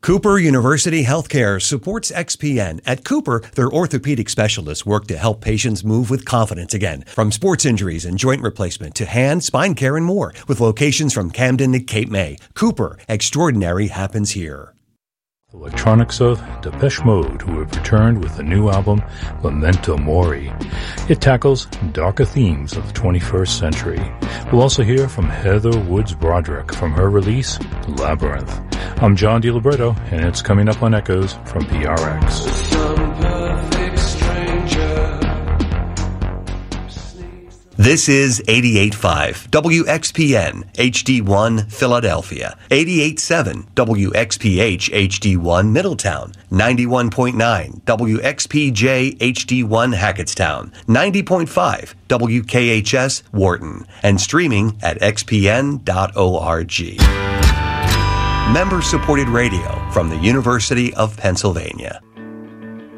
Cooper University Healthcare supports XPN. At Cooper, their orthopedic specialists work to help patients move with confidence again. From sports injuries and joint replacement to hand, spine care, and more. With locations from Camden to Cape May, Cooper, extraordinary happens here. Electronics of Depeche Mode, who have returned with the new album Memento Mori. It tackles darker themes of the 21st century. We'll also hear from Heather Woods Broderick from her release Labyrinth. I'm John DiLibretto, and it's coming up on Echoes from PRX. This is 88.5 WXPN HD1 Philadelphia, 88.7 WXPH HD1 Middletown, 91.9 WXPJ HD1 Hackettstown, 90.5 WKHS Wharton, and streaming at xpn.org. Member-supported radio from the University of Pennsylvania.